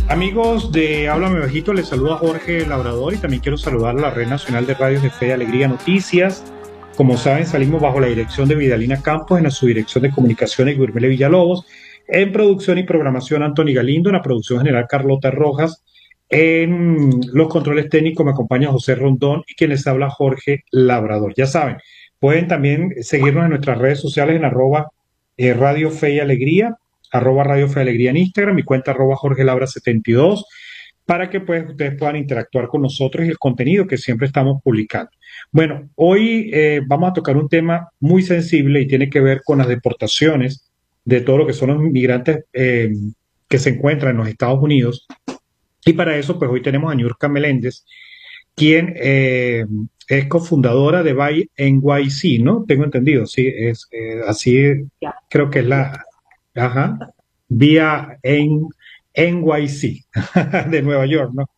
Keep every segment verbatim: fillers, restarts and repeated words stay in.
Amigos de Háblame Bajito, les saluda Jorge Labrador y también quiero saludar a la Red Nacional de Radios de Fe y Alegría Noticias. Como saben, salimos bajo la dirección de Vidalina Campos, en la subdirección de comunicaciones Guillermele Villalobos, en producción y programación Anthony Galindo, en la producción general Carlota Rojas, en los controles técnicos me acompaña José Rondón y quien les habla Jorge Labrador. Ya saben, pueden también seguirnos en nuestras redes sociales en arroba eh, Radio Fe y Alegría, arroba Radio Fe y Alegría en Instagram, mi cuenta arroba Jorge Labra setenta y dos, para que pues ustedes puedan interactuar con nosotros y el contenido que siempre estamos publicando. Bueno, hoy eh, vamos a tocar un tema muy sensible y tiene que ver con las deportaciones de todo lo que son los migrantes eh, que se encuentran en los Estados Unidos. Y para eso, pues hoy tenemos a Niurka Meléndez, quien eh, es cofundadora de Buy N Y C, ¿no? Tengo entendido, sí, es eh, así, Ya. creo que es la, ajá, vía en N Y C de Nueva York, ¿no?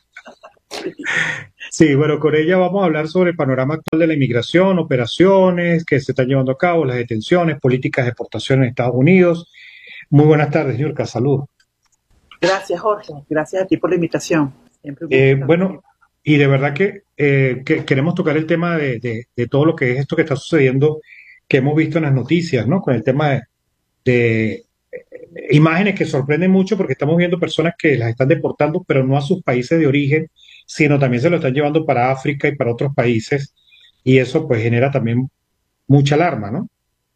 Sí, bueno, con ella vamos a hablar sobre el panorama actual de la inmigración, operaciones que se están llevando a cabo, las detenciones, políticas de deportación en Estados Unidos. Muy buenas tardes, Niurka, saludos. Gracias, Jorge. Gracias a ti por la invitación. Siempre un gusto Eh, estar bueno, contigo. y de verdad que, eh, que queremos tocar el tema de, de- de todo lo que es esto que está sucediendo, que hemos visto en las noticias, ¿no? Con el tema de, de imágenes que sorprenden mucho porque estamos viendo personas que las están deportando, pero no a sus países de origen, sino también se lo están llevando para África y para otros países, y eso pues genera también mucha alarma, ¿no?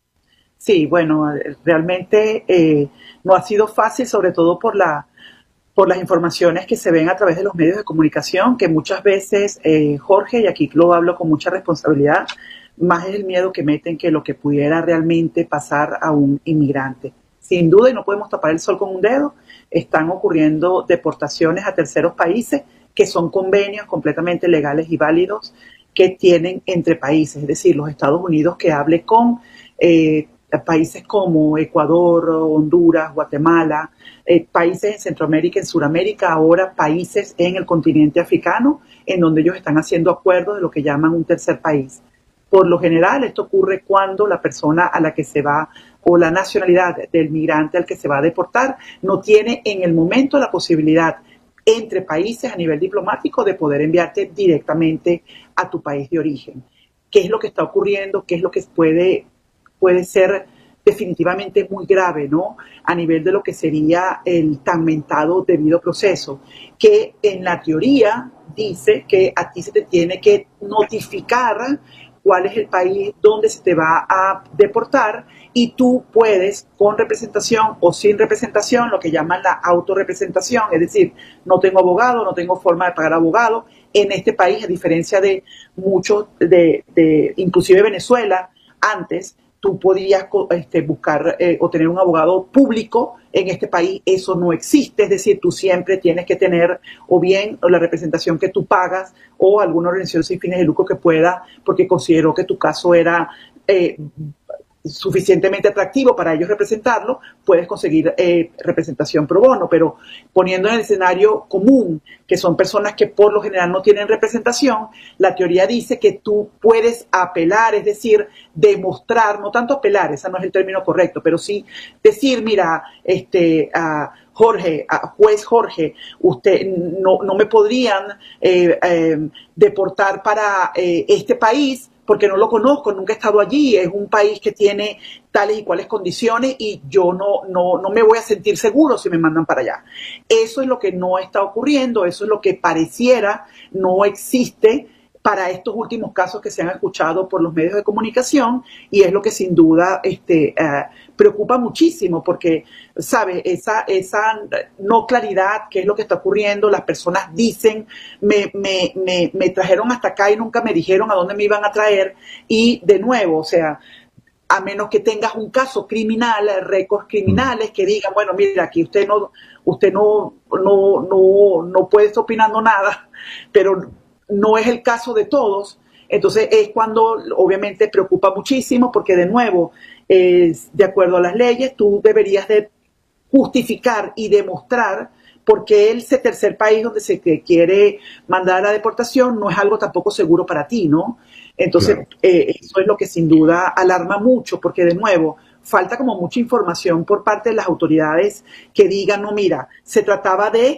Sí, bueno, eh, realmente eh, no ha sido fácil, sobre todo por la, por las informaciones que se ven a través de los medios de comunicación, que muchas veces, eh, Jorge, y aquí lo hablo con mucha responsabilidad, más es el miedo que meten que lo que pudiera realmente pasar a un inmigrante. Sin duda, y no podemos tapar el sol con un dedo, están ocurriendo deportaciones a terceros países que son convenios completamente legales y válidos que tienen entre países, es decir, los Estados Unidos que hable con eh, países como Ecuador, Honduras, Guatemala, eh, países en Centroamérica, en Sudamérica, ahora países en el continente africano, en donde ellos están haciendo acuerdos de lo que llaman un tercer país. Por lo general, esto ocurre cuando la persona a la que se va o la nacionalidad del migrante al que se va a deportar no tiene en el momento la posibilidad entre países a nivel diplomático de poder enviarte directamente a tu país de origen. ¿Qué es lo que está ocurriendo? ¿Qué es lo que puede, puede ser definitivamente muy grave, ¿no? A nivel de lo que sería el tan mentado debido proceso, que en la teoría dice que a ti se te tiene que notificar cuál es el país donde se te va a deportar y tú puedes, con representación o sin representación, lo que llaman la autorrepresentación, es decir, no tengo abogado, no tengo forma de pagar abogado en este país, a diferencia de muchos, de, de inclusive Venezuela, antes tú podías este, buscar eh, o tener un abogado público. En este país eso no existe, es decir, tú siempre tienes que tener o bien la representación que tú pagas o alguna organización sin fines de lucro que pueda, porque consideró que tu caso era eh, suficientemente atractivo para ellos representarlo, puedes conseguir eh, representación pro bono, pero poniendo en el escenario común, que son personas que por lo general no tienen representación, la teoría dice que tú puedes apelar, es decir, demostrar, no tanto apelar, ese no es el término correcto, pero sí decir, mira, este, uh, Jorge, uh, juez Jorge, usted no, no me podrían eh, eh, deportar para eh, este país, porque no lo conozco, nunca he estado allí, es un país que tiene tales y cuales condiciones y yo no, no, no me voy a sentir seguro si me mandan para allá. Eso es lo que no está ocurriendo, eso es lo que pareciera no existe para estos últimos casos que se han escuchado por los medios de comunicación y es lo que sin duda este, uh, preocupa muchísimo porque, ¿sabe? Esa, esa no claridad, qué es lo que está ocurriendo, las personas dicen, me, me, me, me trajeron hasta acá y nunca me dijeron a dónde me iban a traer y de nuevo, o sea, a menos que tengas un caso criminal, récords criminales que digan, bueno, mira, aquí usted no, usted no, no, no, no puede estar opinando nada, pero no es el caso de todos. Entonces es cuando obviamente preocupa muchísimo porque de nuevo, eh, de acuerdo a las leyes, tú deberías de justificar y demostrar por qué ese tercer país donde se quiere mandar a la deportación no es algo tampoco seguro para ti, ¿no? Entonces, Claro. eh, eso es lo que sin duda alarma mucho, porque de nuevo, falta como mucha información por parte de las autoridades que digan, no, mira, se trataba de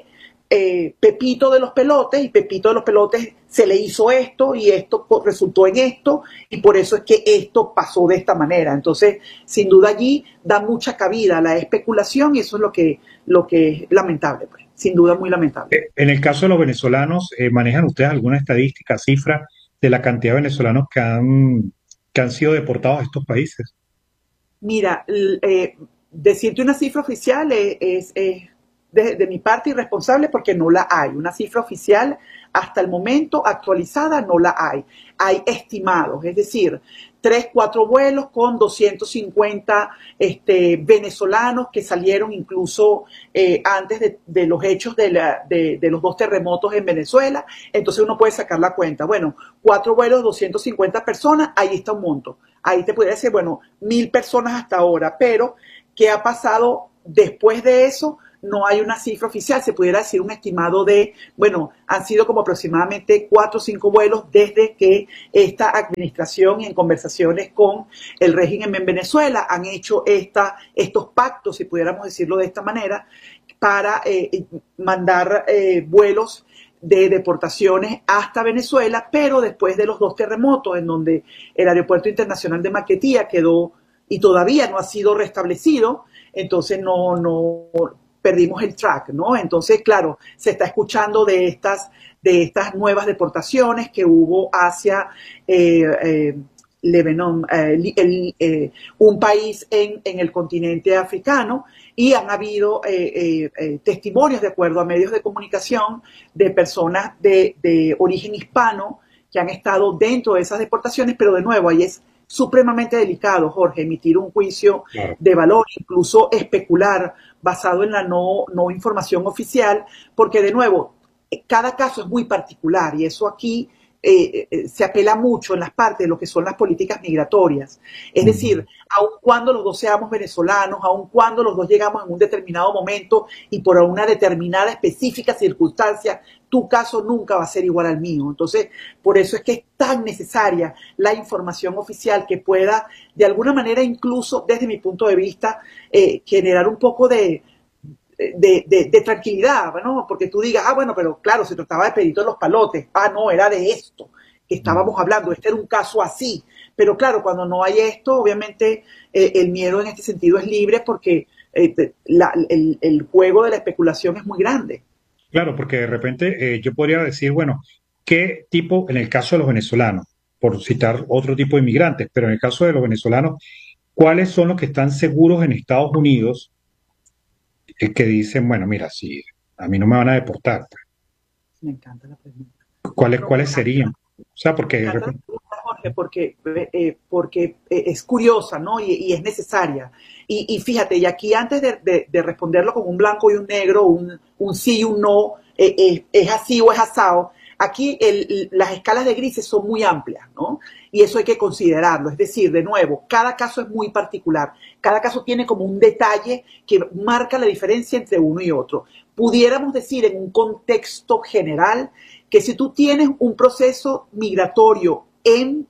eh, Pepito de los Pelotes, y Pepito de los Pelotes se le hizo esto y esto resultó en esto, y por eso es que esto pasó de esta manera. Entonces, sin duda allí da mucha cabida a la especulación, y eso es lo que, lo que es lamentable, pues, sin duda muy lamentable. Eh, En el caso de los venezolanos, eh, ¿manejan ustedes alguna estadística, cifra de la cantidad de venezolanos que han, que han sido deportados a estos países? Mira, eh, decirte una cifra oficial es, es, es de, de mi parte irresponsable, porque no la hay. Una cifra oficial hasta el momento actualizada no la hay. Hay estimados, es decir, tres, cuatro vuelos con doscientos cincuenta este, venezolanos que salieron incluso eh, antes de, de los hechos de, la, de, de los dos terremotos en Venezuela. Entonces uno puede sacar la cuenta. Bueno, cuatro vuelos, doscientas cincuenta personas, ahí está un monto. Ahí te podría decir, bueno, mil personas hasta ahora, pero ¿qué ha pasado después de eso? No hay una cifra oficial, se pudiera decir un estimado de, bueno, han sido como aproximadamente cuatro o cinco vuelos desde que esta administración, en conversaciones con el régimen en Venezuela, han hecho esta, estos pactos, si pudiéramos decirlo de esta manera, para eh, mandar eh, vuelos de deportaciones hasta Venezuela, pero después de los dos terremotos, en donde el aeropuerto internacional de Maiquetía quedó y todavía no ha sido restablecido, entonces no, no perdimos el track, ¿no? Entonces, claro, se está escuchando de estas, de estas nuevas deportaciones que hubo hacia eh, eh, Lebanon, eh, el, eh, un país en, en el continente africano, y han habido eh, eh, eh, testimonios, de acuerdo a medios de comunicación, de personas de, de origen hispano que han estado dentro de esas deportaciones, pero de nuevo, ahí es supremamente delicado, Jorge, emitir un juicio Claro. de valor, incluso especular basado en la no, no información oficial, porque de nuevo, cada caso es muy particular, y eso aquí eh, eh, se apela mucho en las partes de lo que son las políticas migratorias. Es Ujú. decir, aun cuando los dos seamos venezolanos, aun cuando los dos llegamos en un determinado momento y por una determinada específica circunstancia, tu caso nunca va a ser igual al mío. Entonces, por eso es que es tan necesaria la información oficial que pueda, de alguna manera, incluso desde mi punto de vista, eh, generar un poco de, de, de, de tranquilidad, ¿no? Porque tú digas, ah, bueno, pero claro, se trataba de Pedrito de los Palotes, ah, no, era de esto que estábamos hablando, este era un caso así. Pero claro, cuando no hay esto, obviamente eh, el miedo en este sentido es libre, porque eh, la, el, el juego de la especulación es muy grande. Claro, porque de repente eh, yo podría decir, bueno, ¿qué tipo, en el caso de los venezolanos, por citar otro tipo de inmigrantes, pero en el caso de los venezolanos, cuáles son los que están seguros en Estados Unidos, eh, que dicen, bueno, mira, si a mí no me van a deportar, Me encanta la pregunta. ¿cuáles, No, me cuáles encanta. serían? O sea, porque Me de encanta la repente, pregunta, Jorge, porque, eh, porque eh, es curiosa, ¿no? Y, y es necesaria. Y, y, fíjate, y aquí antes de, de, de, responderlo con un blanco y un negro, un, un sí y un no, eh, eh, es así o es asado, aquí el, las escalas de grises son muy amplias, ¿no? Y eso hay que considerarlo. Es decir, de nuevo, cada caso es muy particular. Cada caso tiene como un detalle que marca la diferencia entre uno y otro. Pudiéramos decir en un contexto general que si tú tienes un proceso migratorio en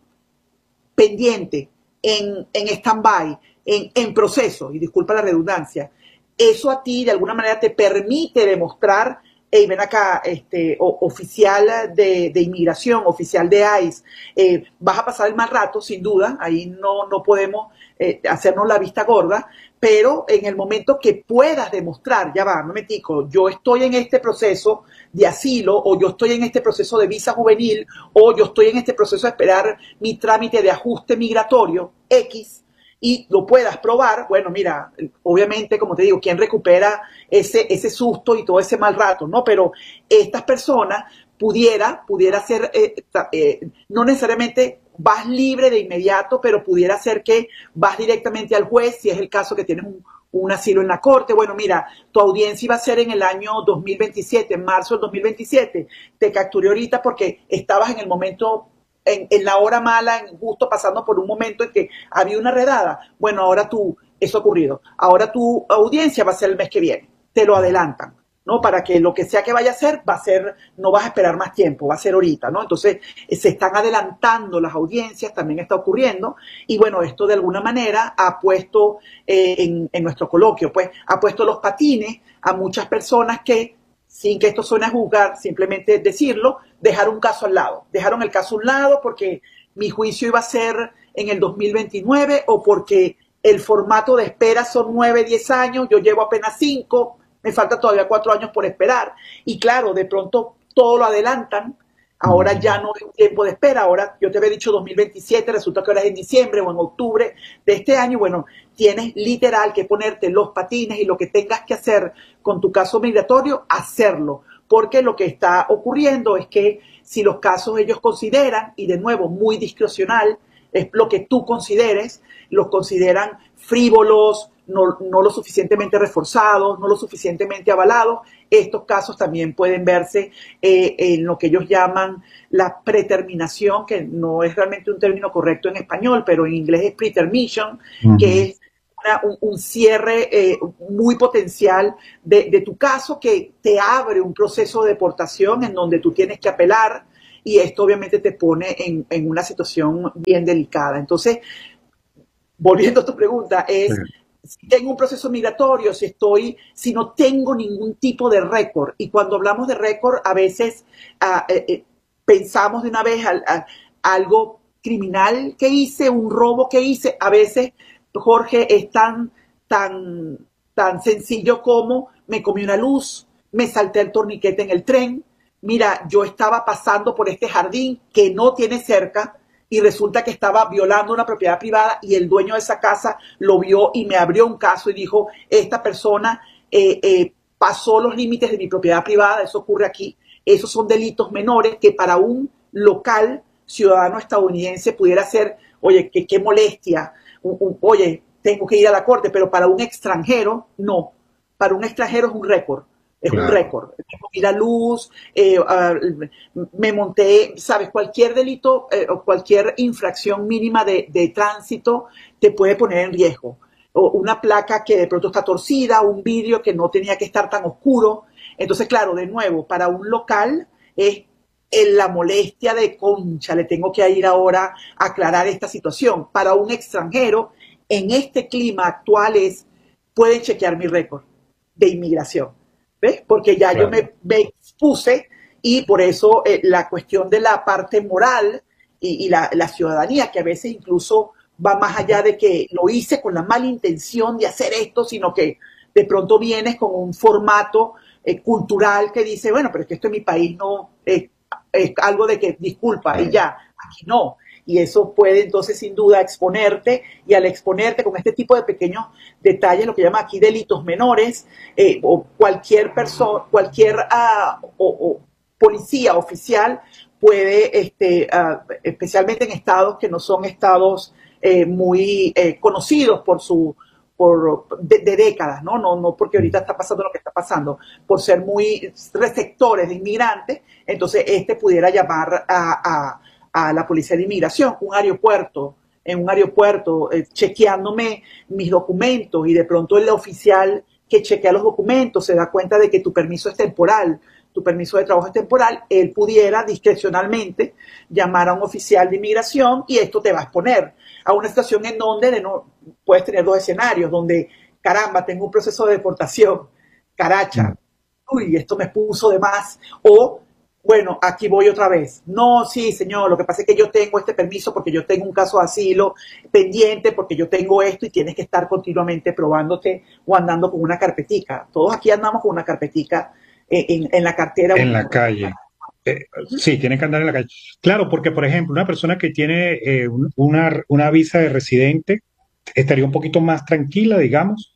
pendiente, en, en stand-by, en, en proceso, y disculpa la redundancia, eso a ti de alguna manera te permite demostrar, hey, ven acá, este, o, oficial de, de inmigración, oficial de ICE, eh, vas a pasar el mal rato, sin duda, ahí no, no podemos eh, hacernos la vista gorda, pero en el momento que puedas demostrar, ya va, no me tico, yo estoy en este proceso de asilo, o yo estoy en este proceso de visa juvenil, o yo estoy en este proceso de esperar mi trámite de ajuste migratorio, X, y lo puedas probar, bueno, mira, obviamente, como te digo, ¿quién recupera ese, ese susto y todo ese mal rato, no? Pero estas personas pudiera, pudiera ser, eh, eh, no necesariamente vas libre de inmediato, pero pudiera ser que vas directamente al juez, si es el caso que tienes un, un asilo en la corte. Bueno, mira, tu audiencia iba a ser en el año dos mil veintisiete, en marzo del dos mil veintisiete. Te capturé ahorita porque estabas en el momento, en, en la hora mala, en, justo pasando por un momento en que había una redada. Bueno, ahora tú, eso ha ocurrido. Ahora tu audiencia va a ser el mes que viene. Te lo adelantan, ¿no? Para que lo que sea que vaya a ser, va a ser, no vas a esperar más tiempo, va a ser ahorita, ¿no? Entonces, se están adelantando las audiencias, también está ocurriendo, y bueno, esto de alguna manera ha puesto, eh, en, en nuestro coloquio, pues, ha puesto los patines a muchas personas que sin que esto suene a juzgar, simplemente decirlo, dejar un caso al lado. Dejaron el caso a un lado porque mi juicio iba a ser en el dos mil veintinueve o porque el formato de espera son nueve, diez años, yo llevo apenas cinco, me falta todavía cuatro años por esperar. Y claro, de pronto todo lo adelantan, ahora ya no es un tiempo de espera, ahora yo te había dicho dos mil veintisiete, resulta que ahora es en diciembre o en octubre de este año. Bueno, tienes literal que ponerte los patines y lo que tengas que hacer con tu caso migratorio, hacerlo. Porque lo que está ocurriendo es que si los casos ellos consideran, y de nuevo muy discrecional, es lo que tú consideres, los consideran frívolos, no, no lo suficientemente reforzados, no lo suficientemente avalados. Estos casos también pueden verse eh, en lo que ellos llaman la preterminación, que no es realmente un término correcto en español, pero en inglés es pretermission, uh-huh. que es una, un, un cierre eh, muy potencial de, de tu caso, que te abre un proceso de deportación en donde tú tienes que apelar, y esto obviamente te pone en, en una situación bien delicada. Entonces, volviendo a tu pregunta, es... Sí. Si tengo un proceso migratorio, si estoy, si no tengo ningún tipo de récord. Y cuando hablamos de récord, a veces uh, eh, eh, pensamos de una vez a, a, a algo criminal que hice, un robo que hice. A veces, Jorge, es tan, tan, tan sencillo como me comí una luz, me salté el torniquete en el tren. Mira, yo estaba pasando por este jardín que no tiene cerca, y resulta que estaba violando una propiedad privada y el dueño de esa casa lo vio y me abrió un caso y dijo, esta persona eh, eh, pasó los límites de mi propiedad privada, eso ocurre aquí. Esos son delitos menores que para un local ciudadano estadounidense pudiera ser, oye, qué, qué molestia, un, un, oye, tengo que ir a la corte, pero para un extranjero, no. Para un extranjero es un récord. Es claro. un récord. Ir a luz, eh, uh, me monté, sabes, cualquier delito eh, o cualquier infracción mínima de, de tránsito te puede poner en riesgo. O una placa que de pronto está torcida, un vidrio que no tenía que estar tan oscuro. Entonces, claro, de nuevo, para un local es en la molestia de concha, le tengo que ir ahora a aclarar esta situación. Para un extranjero, en este clima actual es, pueden chequear mi récord de inmigración. ¿Ves? Porque ya claro. yo me, me expuse y por eso eh, la cuestión de la parte moral y, y la, la ciudadanía, que a veces incluso va más allá de que lo hice con la mala intención de hacer esto, sino que de pronto vienes con un formato eh, cultural que dice, bueno, pero es que esto en mi país no es, es algo de que disculpa y ya, aquí no. Y eso puede entonces sin duda exponerte, y al exponerte con este tipo de pequeños detalles, lo que llaman aquí delitos menores, eh, o cualquier persona, cualquier uh, o, o policía oficial puede, este, uh, especialmente en estados que no son estados eh, muy eh, conocidos por su por de, de décadas, ¿no? No, no porque ahorita está pasando lo que está pasando, por ser muy receptores de inmigrantes, entonces este pudiera llamar a, a a la policía de inmigración, un aeropuerto, en un aeropuerto, eh, chequeándome mis documentos, y de pronto el oficial que chequea los documentos se da cuenta de que tu permiso es temporal, tu permiso de trabajo es temporal, él pudiera discrecionalmente llamar a un oficial de inmigración, y esto te va a exponer a una situación en donde de no, puedes tener dos escenarios, donde, caramba, tengo un proceso de deportación, caracha, uy, esto me puso de más, o bueno, aquí voy otra vez. No, sí, señor, lo que pasa es que yo tengo este permiso porque yo tengo un caso de asilo pendiente, porque yo tengo esto, y tienes que estar continuamente probándote o andando con una carpetica. Todos aquí andamos con una carpetica en, en la cartera. En la calle. Eh, sí, tienen que andar en la calle. Claro, porque, por ejemplo, una persona que tiene eh, una, una visa de residente estaría un poquito más tranquila, digamos,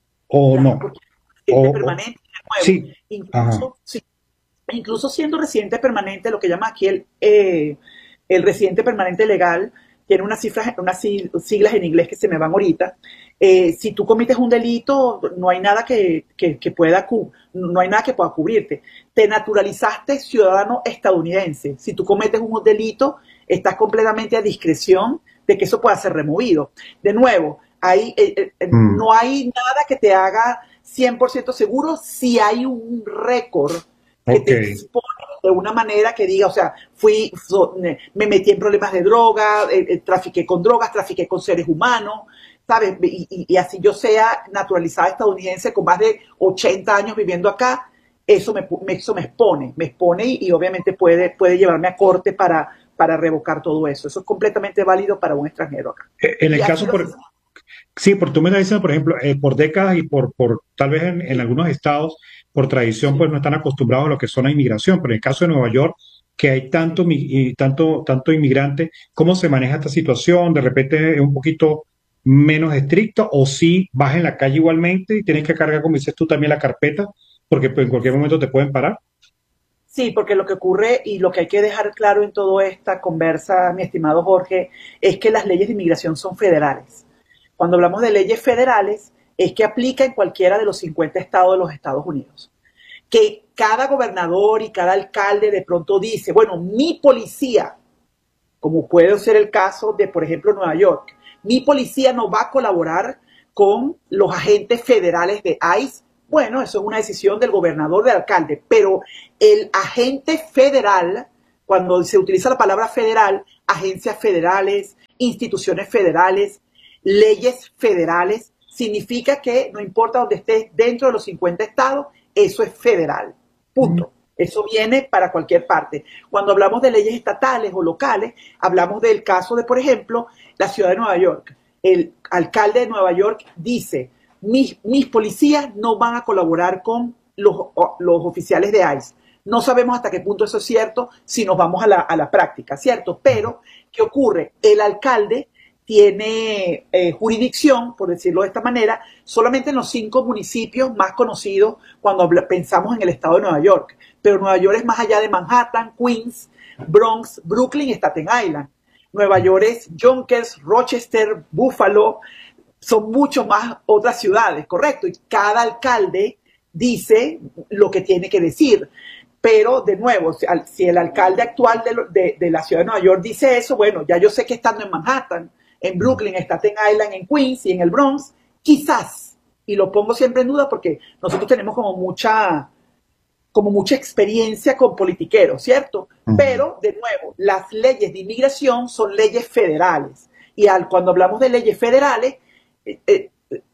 o claro, no. O, permanente, o, sí. Incluso, sí. Incluso siendo residente permanente, lo que llama aquí el, eh, el residente permanente legal, tiene unas, cifras, unas siglas en inglés que se me van ahorita. Eh, si tú cometes un delito, no hay nada que, que, que pueda no hay nada que pueda cubrirte. Te naturalizaste ciudadano estadounidense. Si tú cometes un delito, estás completamente a discreción de que eso pueda ser removido. De nuevo, hay, eh, eh, mm. no hay nada que te haga cien por ciento seguro si hay un récord que okay. te expone de una manera que diga, o sea, fui, so, me metí en problemas de droga, eh, eh, trafiqué con drogas, trafiqué con seres humanos, ¿sabes? Y, y, y así yo sea naturalizada estadounidense con más de ochenta años viviendo acá, eso me, me- eso me expone, me expone y, y obviamente puede, puede llevarme a corte para, para revocar todo eso. Eso es completamente válido para un extranjero acá. Eh, En el Y así caso, lo por, sí, por tú me estás diciendo, por ejemplo, eh, por décadas y por, por tal vez en, en sí, algunos estados, por tradición, sí, pues no están acostumbrados a lo que son la inmigración. Pero en el caso de Nueva York, que hay tanto, sí. mi- y tanto, tanto inmigrante, ¿cómo se maneja esta situación? ¿De repente es un poquito menos estricto o si vas en la calle igualmente y tienes que cargar, como dices tú, también la carpeta? Porque pues, en cualquier momento te pueden parar. Sí, porque lo que ocurre y lo que hay que dejar claro en toda esta conversa, mi estimado Jorge, es que las leyes de inmigración son federales. Cuando hablamos de leyes federales, es que aplica en cualquiera de los cincuenta estados de los Estados Unidos. Que cada gobernador y cada alcalde de pronto dice, bueno, mi policía, como puede ser el caso de, por ejemplo, Nueva York, mi policía no va a colaborar con los agentes federales de ICE. Bueno, eso es una decisión del gobernador, del alcalde, pero el agente federal, cuando se utiliza la palabra federal, agencias federales, instituciones federales, leyes federales, significa que no importa donde estés dentro de los cincuenta estados, eso es federal. Mm. Punto. Eso viene para cualquier parte. Cuando hablamos de leyes estatales o locales, hablamos del caso de, por ejemplo, la ciudad de Nueva York. El alcalde de Nueva York dice, mis, mis policías no van a colaborar con los, los oficiales de ICE. No sabemos hasta qué punto eso es cierto si nos vamos a la, a la práctica, ¿cierto? Pero, ¿qué ocurre? El alcalde tiene eh, jurisdicción, por decirlo de esta manera, solamente en los cinco municipios más conocidos cuando habla- pensamos en el estado de Nueva York. Pero Nueva York es más allá de Manhattan, Queens, Bronx, Brooklyn y Staten Island. Nueva York es Yonkers, Rochester, Buffalo, son mucho más otras ciudades, correcto. Y cada alcalde dice lo que tiene que decir. Pero, de nuevo, si si el alcalde actual de, de- de la ciudad de Nueva York dice eso, bueno, ya yo sé que estando en Manhattan, en Brooklyn, Staten Island, en Queens y en el Bronx, quizás, y lo pongo siempre en duda porque nosotros tenemos como mucha, como mucha experiencia con politiqueros, ¿cierto? Ujú. Pero, de nuevo, las leyes de inmigración son leyes federales. Y al, cuando hablamos de leyes federales, eh, eh,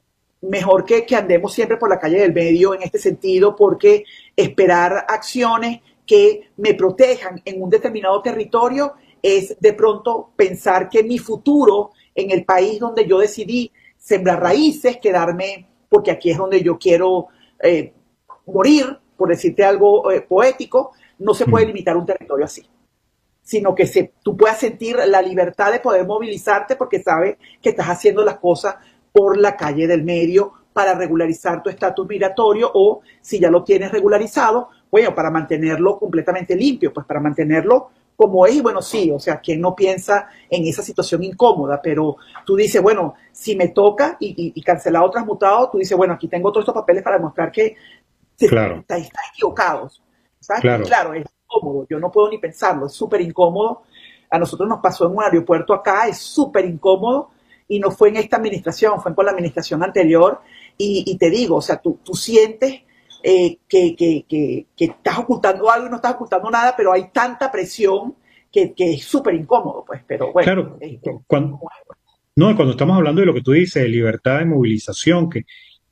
mejor que, que andemos siempre por la calle del medio en este sentido, porque esperar acciones que me protejan en un determinado territorio es de pronto pensar que mi futuro en el país donde yo decidí sembrar raíces, quedarme, porque aquí es donde yo quiero eh, morir, por decirte algo eh, poético, no se puede Mm. limitar un territorio así, sino que se, tú puedas sentir la libertad de poder movilizarte porque sabes que estás haciendo las cosas por la calle del medio para regularizar tu estatus migratorio o si ya lo tienes regularizado, bueno, para mantenerlo completamente limpio, pues para mantenerlo como es y bueno, sí, o sea, ¿quién no piensa en esa situación incómoda? Pero tú dices, bueno, si me toca y, y, y cancelado o transmutado, tú dices, bueno, aquí tengo todos estos papeles para demostrar que Claro, está, está equivocados. ¿Sabes? Y claro. claro, es incómodo, yo no puedo ni pensarlo, es súper incómodo. A nosotros nos pasó en un aeropuerto acá, es súper incómodo y no fue en esta administración, fue con la administración anterior. Y, y te digo, o sea, tú, tú sientes eh, que, que, que, que, estás ocultando algo y no estás ocultando nada, pero hay tanta presión que, que es súper incómodo, pues, pero bueno, Claro, es, es cu- cuando, no, cuando estamos hablando de lo que tú dices, de libertad de movilización, que,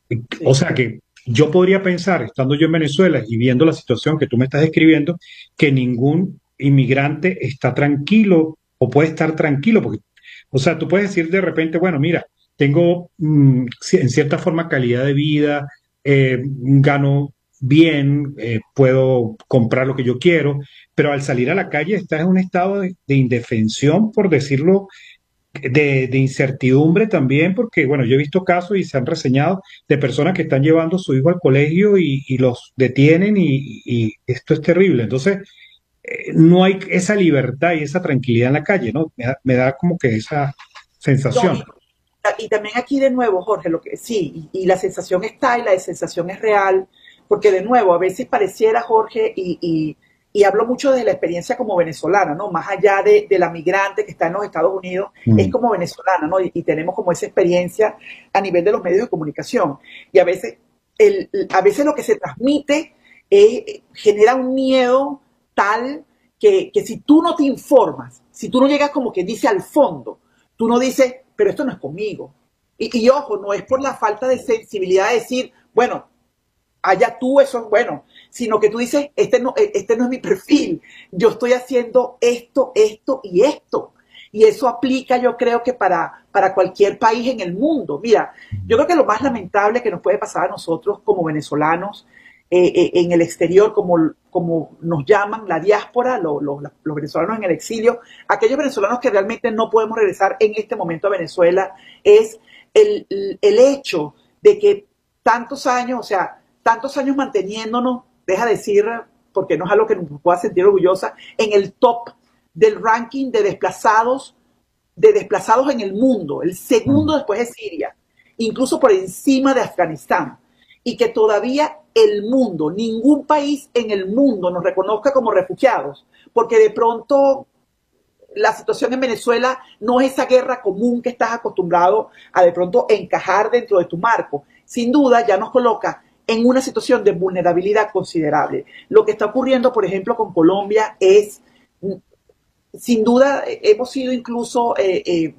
o sí, sea, que yo podría pensar, estando yo en Venezuela y viendo la situación que tú me estás describiendo, que ningún inmigrante está tranquilo o puede estar tranquilo, porque, o sea, tú puedes decir de repente, bueno, mira, tengo mm, ci- en cierta forma calidad de vida, eh, gano bien, eh, puedo comprar lo que yo quiero, pero al salir a la calle estás en un estado de, de indefensión, por decirlo de, de incertidumbre también, porque bueno, yo he visto casos y se han reseñado de personas que están llevando a su hijo al colegio y, y los detienen y, y esto es terrible. Entonces, eh, no hay esa libertad y esa tranquilidad en la calle, ¿no? Me da, me da como que esa no, sensación. y, y también aquí de nuevo, Jorge, lo que sí, y, y la sensación está y la sensación es real, porque de nuevo, a veces pareciera, Jorge, y, y, y hablo mucho de la experiencia como venezolana, ¿no? Más allá de, de la migrante que está en los Estados Unidos, es Mm, como venezolana, ¿no? Y, y tenemos como esa experiencia a nivel de los medios de comunicación. Y a veces, el, a veces lo que se transmite eh, genera un miedo tal que, que si tú no te informas, si tú no llegas como que dice al fondo, tú no dices, pero esto no es conmigo. Y, y ojo, no es por la falta de sensibilidad de decir, bueno, allá tú, eso es bueno, sino que tú dices, este no, este no es mi perfil, yo estoy haciendo esto, esto y esto. Y eso aplica, yo creo que para, para cualquier país en el mundo. Mira, yo creo que lo más lamentable que nos puede pasar a nosotros como venezolanos eh, eh, en el exterior, como, como nos llaman la diáspora, lo, lo, los venezolanos en el exilio, aquellos venezolanos que realmente no podemos regresar en este momento a Venezuela, es el, el hecho de que tantos años, o sea, tantos años manteniéndonos, deja decir, porque no es algo que nos pueda sentir orgullosa, en el top del ranking de desplazados, de desplazados en el mundo, el segundo después de Siria, incluso por encima de Afganistán, y que todavía el mundo, ningún país en el mundo nos reconozca como refugiados, porque de pronto la situación en Venezuela no es esa guerra común que estás acostumbrado a de pronto encajar dentro de tu marco. Sin duda ya nos coloca en una situación de vulnerabilidad considerable. Lo que está ocurriendo, por ejemplo, con Colombia es, sin duda, hemos sido incluso eh, eh,